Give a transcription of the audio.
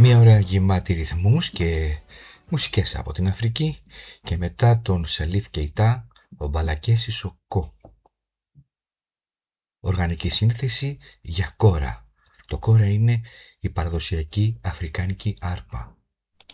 Μία ώρα γεμάτη ρυθμούς και μουσικές από την Αφρική και μετά τον Σαλίφ Κεϊτά, ο Μπαλακές Σοκό. Οργανική σύνθεση για κόρα. Το κόρα είναι η παραδοσιακή αφρικάνικη άρπα.